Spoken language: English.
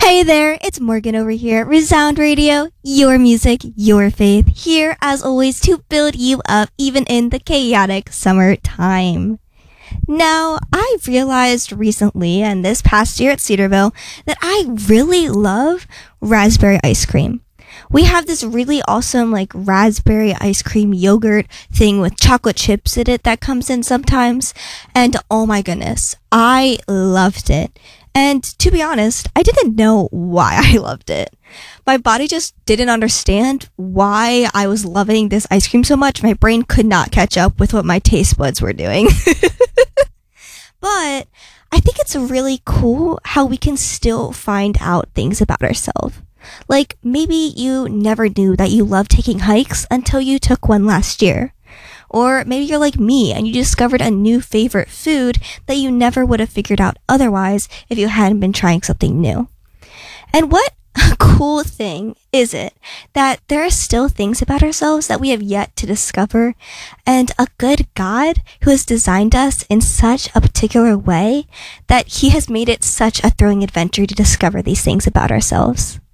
Hey there, it's Morgan over here at Resound Radio, your music, your faith, here as always to build you up even in the chaotic summertime. Now, I've realized recently and this past year at Cedarville that I really love raspberry ice cream. We have this really awesome raspberry ice cream yogurt thing with chocolate chips in it that comes in sometimes. And oh my goodness, I loved it. And to be honest, I didn't know why I loved it. My body just didn't understand why I was loving this ice cream so much. My brain could not catch up with what my taste buds were doing. But I think it's really cool how we can still find out things about ourselves. Like maybe you never knew that you loved taking hikes until you took one last year. Or maybe you're like me and you discovered a new favorite food that you never would have figured out otherwise if you hadn't been trying something new. And what a cool thing is it that there are still things about ourselves that we have yet to discover, and a good God who has designed us in such a particular way that he has made it such a thrilling adventure to discover these things about ourselves.